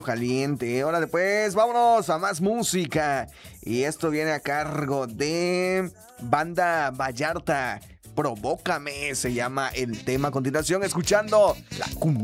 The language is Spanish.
Caliente. Órale, pues, vámonos a más música. Y esto viene a cargo de Banda Vallarta. Provócame, se llama el tema. A continuación, escuchando la cumbia.